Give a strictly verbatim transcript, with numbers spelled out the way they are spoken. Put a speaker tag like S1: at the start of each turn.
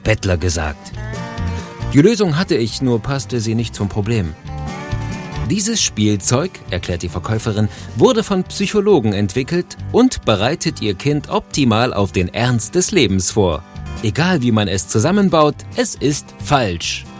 S1: Bettler gesagt. Die Lösung hatte ich, nur passte sie nicht zum Problem. Dieses Spielzeug, erklärt die Verkäuferin, wurde von Psychologen entwickelt und bereitet ihr Kind optimal auf den Ernst des Lebens vor. Egal wie man es zusammenbaut, es ist falsch.